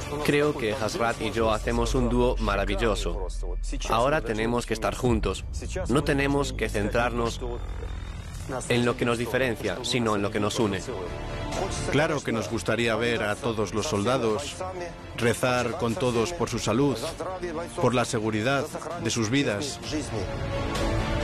Creo que Hazrat y yo hacemos un dúo maravilloso. Ahora tenemos que estar juntos. No tenemos que centrarnos en lo que nos diferencia, sino en lo que nos une. Claro que nos gustaría ver a todos los soldados, rezar con todos por su salud, por la seguridad de sus vidas.